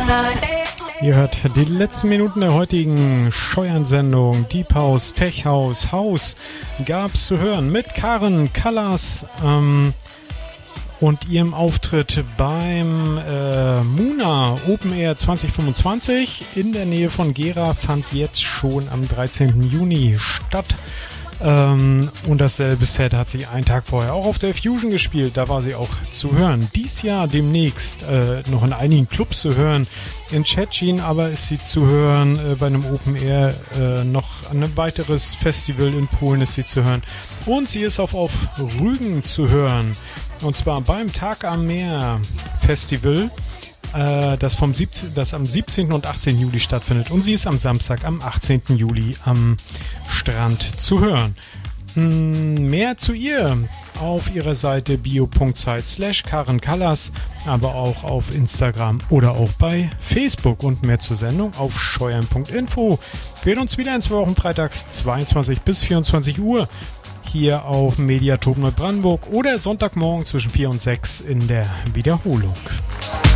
Ihr hört die letzten Minuten der heutigen Scheuern-Sendung. Deep House, Tech House, House gab's zu hören mit Karen Callas und ihrem Auftritt beim Muna Open Air 2025 in der Nähe von Gera fand jetzt schon am 13. Juni statt. Und dasselbe Set hat sie einen Tag vorher auch auf der Fusion gespielt, da war sie auch zu hören. Dies Jahr demnächst noch in einigen Clubs zu hören, in Szczecin aber ist sie zu hören, bei einem Open Air, noch ein weiteres Festival in Polen ist sie zu hören und sie ist auf Rügen zu hören und zwar beim Tag am Meer Festival, das am 17. und 18. Juli stattfindet und sie ist am Samstag, am 18. Juli am Strand zu hören. Mehr zu ihr auf ihrer Seite bio.site/Karen Callas, aber auch auf Instagram oder auch bei Facebook und mehr zur Sendung auf scheuern.info. Wir sehen uns wieder in 2 Wochen freitags 22 bis 24 Uhr hier auf Mediathek Neubrandenburg oder Sonntagmorgen zwischen 4 und 6 in der Wiederholung.